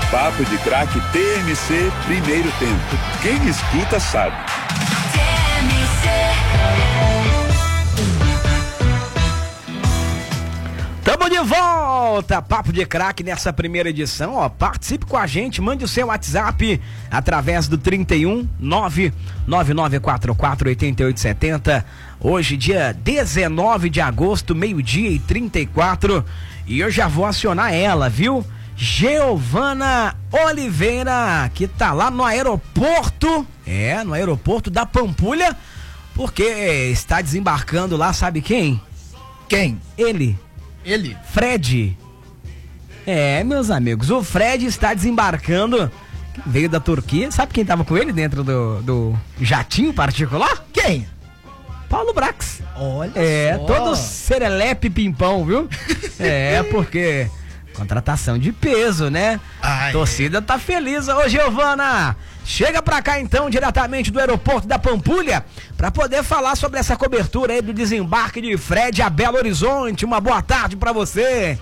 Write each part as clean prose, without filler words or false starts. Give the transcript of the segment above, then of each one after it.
Papo de Craque TMC Primeiro Tempo. Quem escuta sabe. Tamo de volta, Papo de Craque nessa primeira edição, ó, participe com a gente, mande o seu WhatsApp através do 31 99944 8870, hoje dia 19 de agosto, 12h34, e eu já vou acionar ela, viu? Giovana Oliveira, que tá lá no aeroporto, no aeroporto da Pampulha, porque está desembarcando lá, sabe quem? Quem? Ele, Fred. Meus amigos, o Fred está desembarcando, veio da Turquia. Sabe quem tava com ele dentro do jatinho particular? Quem? Paulo Brax. Olha só. Todo serelepe pimpão, viu? Porque contratação de peso, né? Torcida tá feliz. Ô, Giovana, chega pra cá então, diretamente do aeroporto da Pampulha, pra poder falar sobre essa cobertura aí do desembarque de Fred a Belo Horizonte. Uma boa tarde pra você.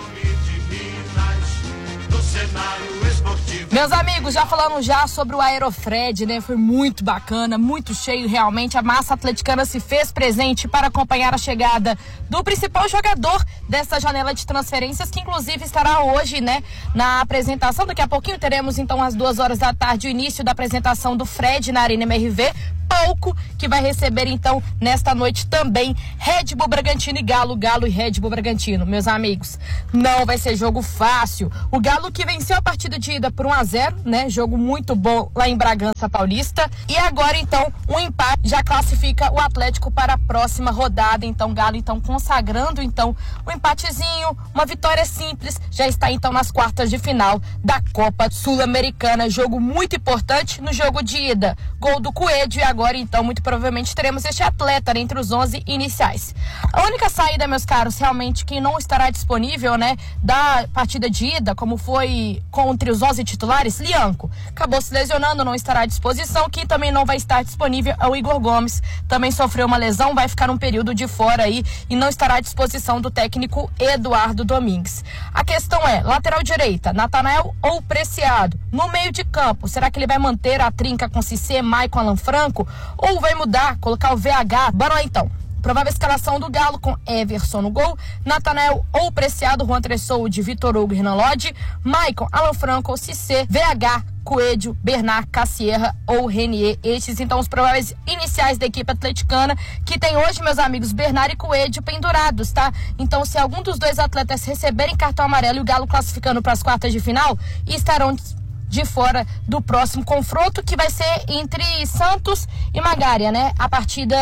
Meus amigos, já falando sobre o Aerofred, né? Foi muito bacana, muito cheio realmente. A massa atleticana se fez presente para acompanhar a chegada do principal jogador dessa janela de transferências, que inclusive estará hoje, né, na apresentação. Daqui a pouquinho teremos então às 14h o início da apresentação do Fred na Arena MRV. Palco que vai receber então nesta noite também Red Bull Bragantino e Galo e Red Bull Bragantino. Meus amigos, não vai ser jogo fácil. O Galo que venceu a partida de ida por 1-0, né? Jogo muito bom lá em Bragança Paulista. E agora então um empate já classifica o Atlético para a próxima rodada. Então Galo então consagrando então um empatezinho, uma vitória simples, já está então nas quartas de final da Copa Sul-Americana. Jogo muito importante no jogo de ida. Gol do Coelho e agora então muito provavelmente teremos este atleta, né, entre os 11 iniciais. A única saída, meus caros, realmente que não estará disponível, né, da partida de ida, como foi entre os 11 titulares, Lianco acabou se lesionando, não estará à disposição. Quem também não vai estar disponível é o Igor Gomes, também sofreu uma lesão, vai ficar um período de fora aí e não estará à disposição do técnico Eduardo Domingues. A questão é, lateral direita, Natanael ou Preciado? No meio de campo, será que ele vai manter a trinca com Cissé, Maicon, Alan Franco? Ou vai mudar, colocar o VH? Bora lá então. Provável escalação do Galo com Everson no gol, Natanael ou Preciado, Juan Tressoldi, Vitor Hugo e Renan Lodge, Maicon, Alan Franco, Cissé, VH, Coelho, Bernard, Cassierra ou Renier. Estes então os prováveis iniciais da equipe atleticana, que tem hoje, meus amigos, Bernard e Coelho pendurados, tá? Então se algum dos dois atletas receberem cartão amarelo e o Galo classificando para as quartas de final, estarão de fora do próximo confronto, que vai ser entre Santos e Magária, né? A partida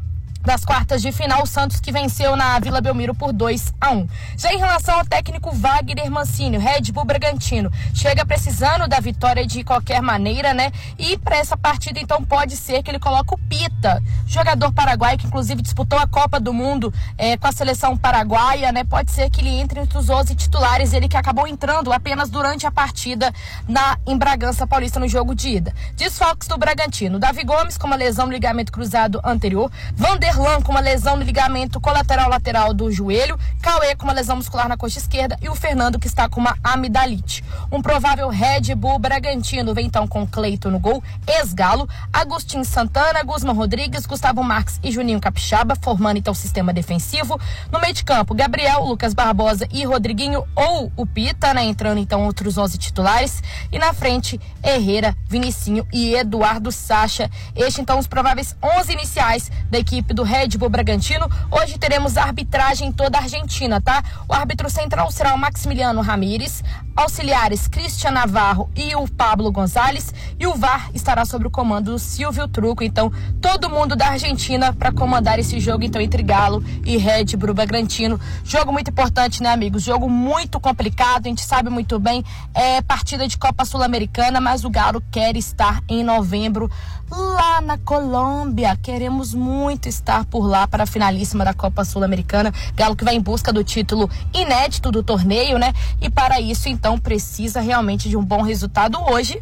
das quartas de final, o Santos que venceu na Vila Belmiro por 2-1. Já em relação ao técnico Wagner Mancini, Red Bull Bragantino chega precisando da vitória de qualquer maneira, né? E para essa partida então pode ser que ele coloque o Pita, jogador paraguaio que inclusive disputou a Copa do Mundo com a seleção paraguaia, né? Pode ser que ele entre entre os 11 titulares, ele que acabou entrando apenas durante a partida em Bragança Paulista no jogo de ida. Desfalques do Bragantino: Davi Gomes com uma lesão no ligamento cruzado anterior, Vanderlan com uma lesão no ligamento colateral lateral do joelho, Cauê com uma lesão muscular na coxa esquerda e o Fernando que está com uma amidalite. Um provável Red Bull Bragantino vem então com Cleiton no gol, ex-Galo, Agostinho Santana, Guzman Rodrigues, Gustavo Marques e Juninho Capixaba, formando então o sistema defensivo. No meio de campo, Gabriel, Lucas Barbosa e Rodriguinho ou o Pita, né, entrando então outros 11 titulares. E na frente, Herrera, Vinicinho e Eduardo Sacha. Este então os prováveis 11 iniciais da equipe do Red Bull Bragantino. Hoje teremos arbitragem em toda a Argentina, tá? O árbitro central será o Maximiliano Ramírez, auxiliares Cristian Navarro e o Pablo Gonzalez, e o VAR estará sob o comando do Silvio Truco. Então, todo mundo da Argentina para comandar esse jogo então entre Galo e Red Bull Bragantino. Jogo muito importante, né, amigos? Jogo muito complicado, a gente sabe muito bem, é partida de Copa Sul-Americana, mas o Galo quer estar em novembro lá na Colômbia. Queremos muito estar por lá para a finalíssima da Copa Sul-Americana. Galo que vai em busca do título inédito do torneio, né? E para isso, então, precisa realmente de um bom resultado hoje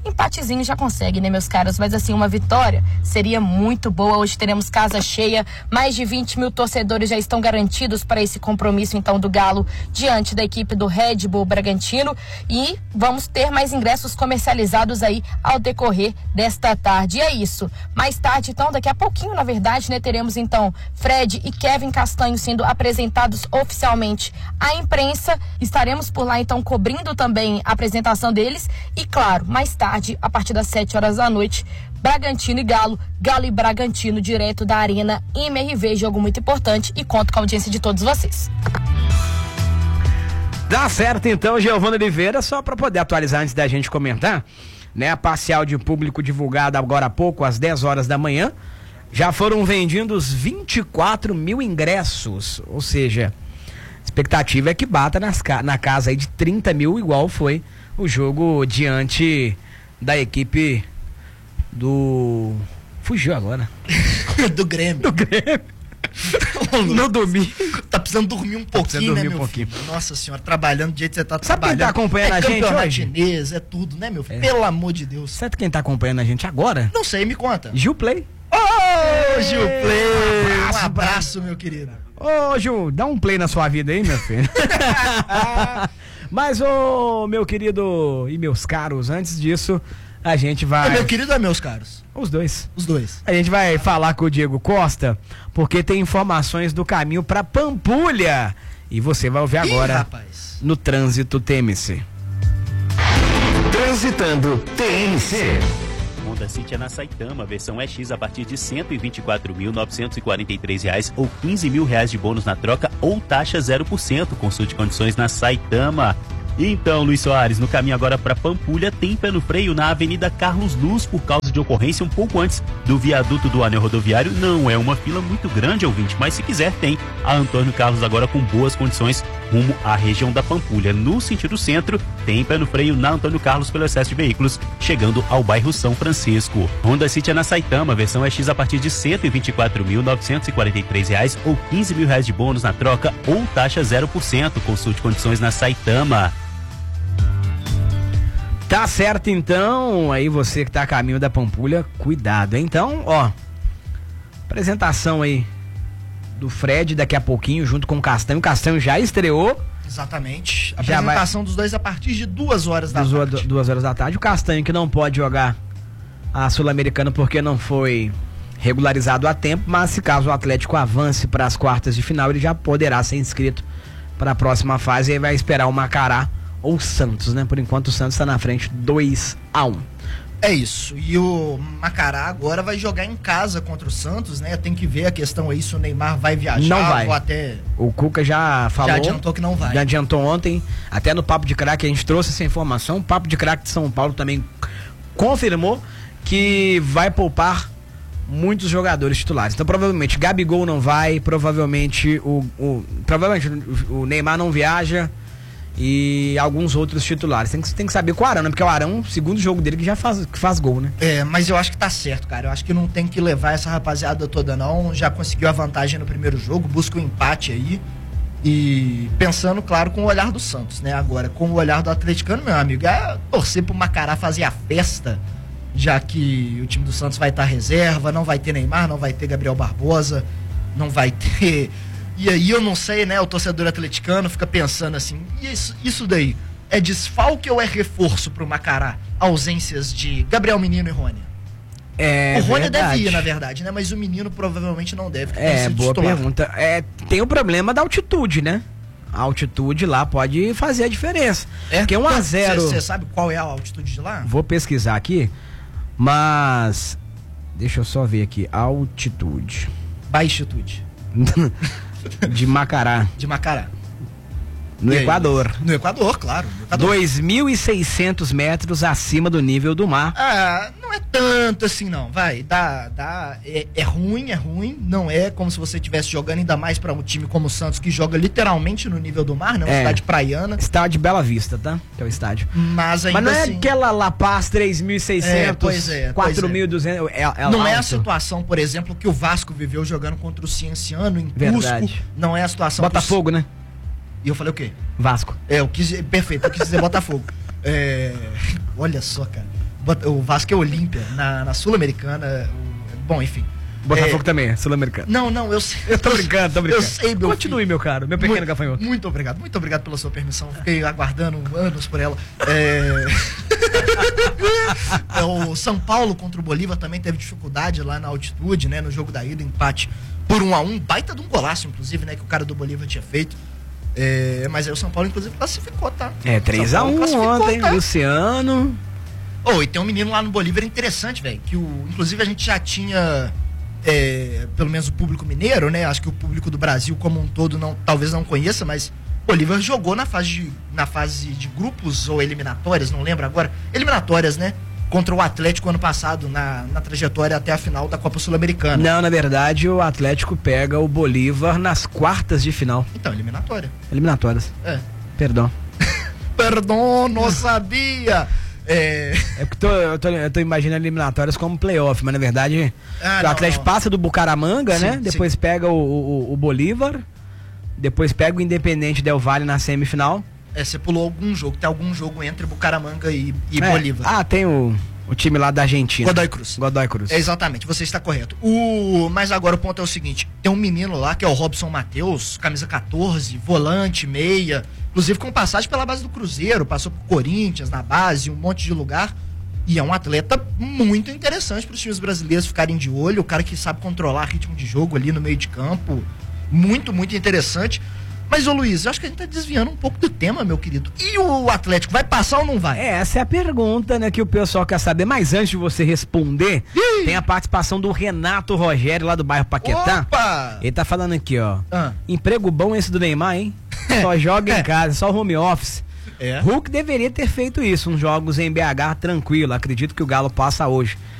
empatezinho já consegue, né, meus caros? Mas assim, uma vitória seria muito boa. Hoje teremos casa cheia, mais de 20 mil torcedores já estão garantidos para esse compromisso, então, do Galo diante da equipe do Red Bull Bragantino, e vamos ter mais ingressos comercializados aí ao decorrer desta tarde. E é isso. Mais tarde, então, daqui a pouquinho, na verdade, né, teremos então Fred e Kevin Castanho sendo apresentados oficialmente à imprensa. Estaremos por lá, então, cobrindo também a apresentação deles. E claro, mais tarde, a partir das 7 horas da noite, Bragantino e Galo, Galo e Bragantino, direto da Arena MRV, jogo muito importante, e conto com a audiência de todos vocês. Dá certo então, Giovana Oliveira, só para poder atualizar antes da gente comentar, né, a parcial de público divulgada agora há pouco, às 10 horas da manhã, já foram vendidos 24 mil ingressos, ou seja, a expectativa é que bata na casa aí de 30 mil, igual foi o jogo diante da equipe do... Fugiu agora. Do Grêmio. No domingo. Tá precisando dormir um pouquinho, né, meu filho? Nossa senhora, trabalhando do jeito que você tá trabalhando. Sabe quem tá acompanhando a gente hoje? Chinês, é tudo, né, meu filho? Pelo amor de Deus. Sabe quem tá acompanhando a gente agora? Não sei, me conta. Gil Play. Ô, Gil Play! Um abraço, meu querido. Ô, Gil, dá um play na sua vida aí, meu filho. Mas, ô, meu querido e meus caros, antes disso, a gente vai... É meu querido ou é meus caros? Os dois. Os dois. A gente vai falar com o Diego Costa, porque tem informações do caminho pra Pampulha. E você vai ouvir agora. Rapaz. No Trânsito TMC. Transitando TMC. Honda City é na Saitama, versão EX a partir de R$ 124.943 ou R$15.000 de bônus na troca ou taxa 0%. Consulte condições na Saitama. Então, Luiz Soares, no caminho agora para Pampulha, tem pé no freio na Avenida Carlos Luz por causa de ocorrência um pouco antes do viaduto do anel rodoviário. Não é uma fila muito grande, ouvinte, mas se quiser tem a Antônio Carlos agora com boas condições rumo à região da Pampulha. No sentido centro, tem pé no freio na Antônio Carlos pelo excesso de veículos, chegando ao bairro São Francisco. Honda City é na Saitama, versão EX a partir de R$ 124.943 ou R$15.000 de bônus na troca ou taxa 0%. Consulte condições na Saitama. Tá certo, então, aí você que tá a caminho da Pampulha, cuidado, hein? Então, ó, apresentação aí do Fred daqui a pouquinho, junto com o Castanho. O Castanho já estreou. Exatamente. A Já apresentação dos dois a partir de 2 horas da tarde. 2 horas da tarde. O Castanho que não pode jogar a Sul-Americana porque não foi regularizado a tempo, mas se caso o Atlético avance para as quartas de final, ele já poderá ser inscrito para a próxima fase e vai esperar o Macará ou Santos, né? Por enquanto o Santos está na frente 2-1. É isso. E o Macará agora vai jogar em casa contra o Santos, né? Tem que ver a questão aí se o Neymar vai viajar. Não vai. Ou até... O Cuca já falou. Já adiantou que não vai. Já adiantou ontem. Até no Papo de Craque a gente trouxe essa informação. O Papo de Craque de São Paulo também confirmou que vai poupar muitos jogadores titulares. Então provavelmente Gabigol não vai, provavelmente o Neymar não viaja. E alguns outros titulares. Tem que saber com o Arão, né? Porque o Arão, segundo jogo dele, que já faz gol, né? É, mas eu acho que tá certo, cara. Eu acho que não tem que levar essa rapaziada toda, não. Já conseguiu a vantagem no primeiro jogo, busca o empate aí. E pensando, claro, com o olhar do Santos, né? Agora, com o olhar do atleticano, meu amigo, é torcer pro Macará fazer a festa, já que o time do Santos vai estar reserva, não vai ter Neymar, não vai ter Gabriel Barbosa, não vai ter... E aí eu não sei, né, o torcedor atleticano fica pensando assim, isso daí é desfalque ou é reforço pro Macará? Ausências de Gabriel Menino e Rony? É, o Rony verdade. deve ir, na verdade, né, mas o Menino provavelmente não deve. Boa pergunta. Tem o problema da altitude, né? A altitude lá pode fazer a diferença. Porque 1-0... Você sabe qual é a altitude de lá? Vou pesquisar aqui, mas... Deixa eu só ver aqui. Altitude. Baixitude. De Macará. De Macará. No Equador. No Equador, claro. 2.600 metros acima do nível do mar. Ah, não é tanto assim não, vai, é ruim, não é como se você estivesse jogando, ainda mais para um time como o Santos, que joga literalmente no nível do mar, né, uma cidade praiana. Estádio Bela Vista, tá? Que é o estádio. Mas ainda não é assim, aquela La Paz 3.600, 4.200, não é a situação, por exemplo, que o Vasco viveu jogando contra o Cienciano em Cusco, não é a situação... Botafogo, né? E eu falei o quê? Vasco. Perfeito, eu quis dizer Botafogo. Olha só, cara. O Vasco é Olímpia, na Sul-Americana. Bom, enfim. Botafogo também é sul-americano. Não, eu sei. Eu tô brincando. Eu sei, meu Continue, filho. meu caro, meu pequeno gafanhoto. Muito obrigado pela sua permissão. Fiquei aguardando anos por ela. O São Paulo contra o Bolívar também teve dificuldade lá na altitude, né? No jogo da ida, empate por 1-1. Baita de um golaço, inclusive, né? Que o cara do Bolívar tinha feito. Mas aí o São Paulo, inclusive, classificou, tá? 3-1 ontem, tá? Luciano. E tem um menino lá no Bolívar interessante, velho. Que inclusive a gente já tinha. Pelo menos o público mineiro, né? Acho que o público do Brasil como um todo talvez não conheça, mas Bolívar jogou na fase de grupos ou eliminatórias, não lembro agora. Eliminatórias, né? Contra o Atlético ano passado, na trajetória até a final da Copa Sul-Americana. Não, na verdade, o Atlético pega o Bolívar nas quartas de final. Então, eliminatória. Eliminatórias. Perdão. Perdão, não sabia! Porque eu tô imaginando eliminatórias como playoff, mas na verdade o Atlético passa do Bucaramanga, sim, né? Depois sim. Pega o Bolívar, depois pega o Independente Del Valle na semifinal. Você pulou algum jogo, tem algum jogo entre Bucaramanga e Bolívar. Tem o time lá da Argentina. Godoy Cruz. Exatamente, você está correto. Mas agora o ponto é o seguinte, tem um menino lá que é o Robson Matheus, camisa 14, volante, meia, inclusive com passagem pela base do Cruzeiro, passou por Corinthians, na base, um monte de lugar. E é um atleta muito interessante para os times brasileiros ficarem de olho, o cara que sabe controlar ritmo de jogo ali no meio de campo. Muito, muito interessante. Mas, ô Luiz, eu acho que a gente tá desviando um pouco do tema, meu querido. E o Atlético, vai passar ou não vai? Essa é a pergunta, né, que o pessoal quer saber. Mas antes de você responder, tem a participação do Renato Rogério, lá do bairro Paquetá. Opa! Ele tá falando aqui, ó. Emprego bom esse do Neymar, hein? Só joga em casa, só home office. Hulk deveria ter feito isso, uns jogos em BH tranquilo. Acredito que o Galo passa hoje.